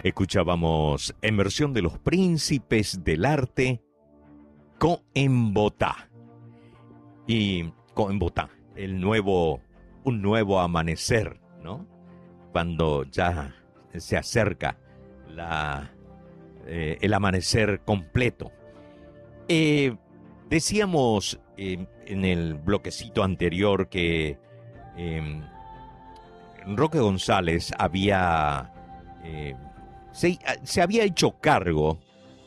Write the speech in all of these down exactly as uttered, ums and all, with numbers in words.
Escuchábamos en versión de Los Príncipes del Arte, Coembotá. Y Coembotá, el nuevo, un nuevo amanecer, ¿no? Cuando ya se acerca la, eh, el amanecer completo. Eh, decíamos eh, en el bloquecito anterior que eh, Roque González había eh, se, se había hecho cargo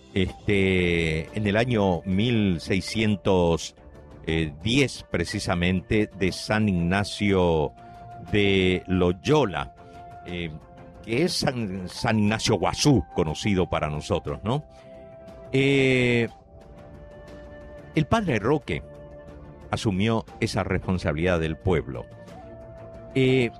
este, en el año mil seiscientos diez precisamente de San Ignacio de Loyola, eh, que es San, San Ignacio Guazú, conocido para nosotros, ¿no? Eh, el padre Roque asumió esa responsabilidad del pueblo. Eh,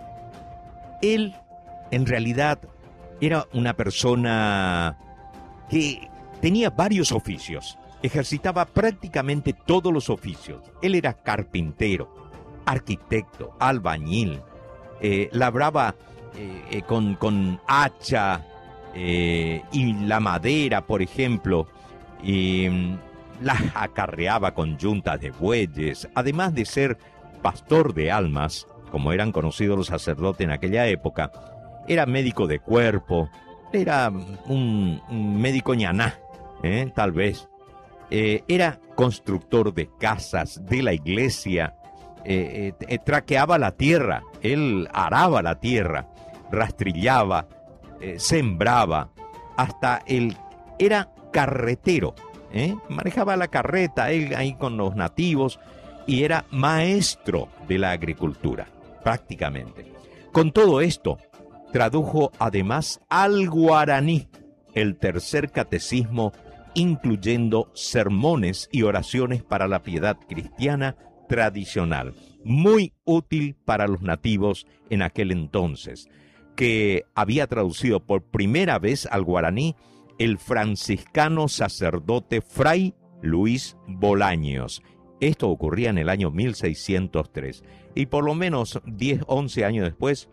él, en realidad, era una persona que tenía varios oficios, ejercitaba prácticamente todos los oficios. Él era carpintero, arquitecto, albañil, eh, labraba eh, eh, con, con hacha eh, y la madera, por ejemplo, y mm, las acarreaba con yuntas de bueyes, además de ser pastor de almas, como eran conocidos los sacerdotes en aquella época. Era médico de cuerpo, era un, un médico ñaná, ¿eh? tal vez. Eh, era constructor de casas, de la iglesia, eh, eh, traqueaba la tierra, él araba la tierra, rastrillaba, eh, sembraba, hasta él era carretero, ¿eh? manejaba la carreta, él ahí con los nativos, y era maestro de la agricultura, prácticamente. Con todo esto, tradujo además al guaraní el tercer catecismo, incluyendo sermones y oraciones para la piedad cristiana tradicional, muy útil para los nativos en aquel entonces, que había traducido por primera vez al guaraní el franciscano sacerdote Fray Luis Bolaños. Esto ocurría en el año mil seiscientos tres, y por lo menos diez, once años después,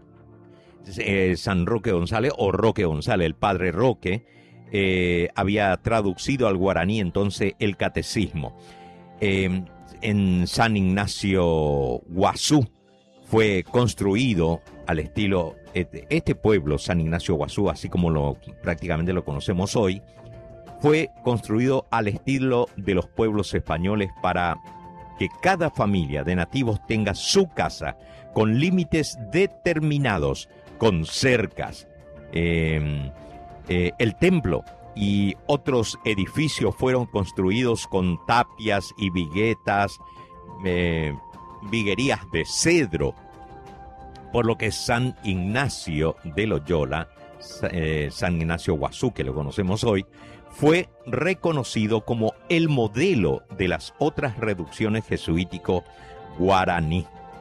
eh, San Roque González, o Roque González, el padre Roque, Eh, había traducido al guaraní entonces el catecismo. Eh, en San Ignacio Guazú fue construido al estilo, este, este pueblo, San Ignacio Guazú, así como lo, prácticamente lo conocemos hoy, fue construido al estilo de los pueblos españoles para que cada familia de nativos tenga su casa con límites determinados, con cercas. Eh, Eh, el templo y otros edificios fueron construidos con tapias y viguetas, eh, viguerías de cedro, por lo que San Ignacio de Loyola, eh, San Ignacio Guazú, que lo conocemos hoy, fue reconocido como el modelo de las otras reducciones jesuítico guaraní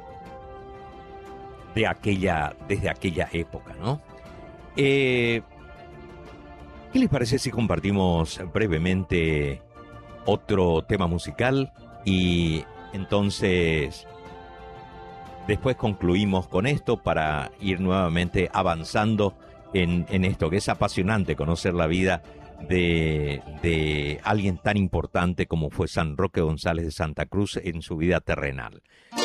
de aquella, desde aquella época, ¿no? Eh... ¿Qué les parece si compartimos brevemente otro tema musical y entonces después concluimos con esto para ir nuevamente avanzando en, en esto que es apasionante, conocer la vida de, de alguien tan importante como fue San Roque González de Santa Cruz en su vida terrenal?